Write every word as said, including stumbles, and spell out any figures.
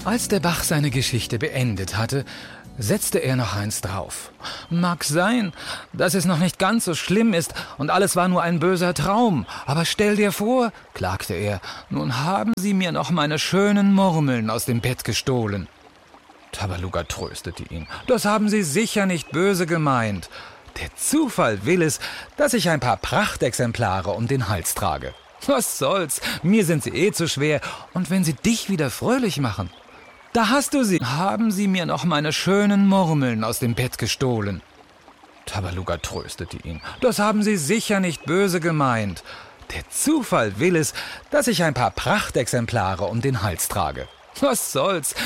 Als der Bach seine Geschichte beendet hatte, setzte er noch eins drauf. »Mag sein, dass es noch nicht ganz so schlimm ist und alles war nur ein böser Traum. Aber stell dir vor«, klagte er, »nun haben sie mir noch meine schönen Murmeln aus dem Bett gestohlen.« Tabaluga tröstete ihn. »Das haben sie sicher nicht böse gemeint. Der Zufall will es, dass ich ein paar Prachtexemplare um den Hals trage. Was soll's, mir sind sie eh zu schwer, und wenn sie dich wieder fröhlich machen. Da hast du sie. Haben sie mir noch meine schönen Murmeln aus dem Bett gestohlen.« Tabaluga tröstete ihn. »Das haben sie sicher nicht böse gemeint. Der Zufall will es, dass ich ein paar Prachtexemplare um den Hals trage. Was soll's,